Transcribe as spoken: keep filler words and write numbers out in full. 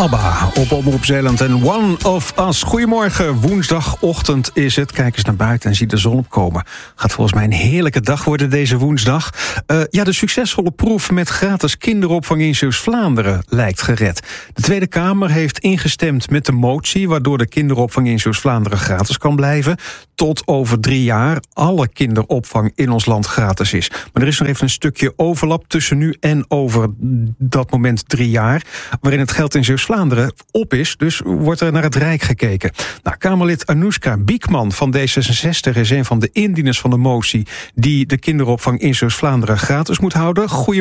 ABBA op Omroep Zeeland en One of Us. Goedemorgen, woensdagochtend is het. Kijk eens naar buiten en zie de zon opkomen. Gaat volgens mij een heerlijke dag worden deze woensdag. Uh, ja, de succesvolle proef met gratis kinderopvang in Zeeuws-Vlaanderen lijkt gered. De Tweede Kamer heeft ingestemd met de motie waardoor de kinderopvang in Zeeuws-Vlaanderen gratis kan blijven. Tot over drie jaar alle kinderopvang in ons land gratis is. Maar er is nog even een stukje overlap tussen nu en over dat moment drie jaar, waarin het geld in Zeeuws-Vlaanderen op is, dus wordt er naar het Rijk gekeken. Nou, Kamerlid Anoushka Biekman van D zesenzestig is een van de indieners van de motie die de kinderopvang in Zeeuws-Vlaanderen gratis moet houden. Goeie